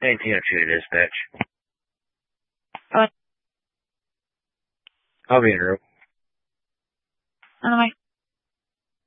1802 to dispatch. Uh, I'll be in a room. Anyway.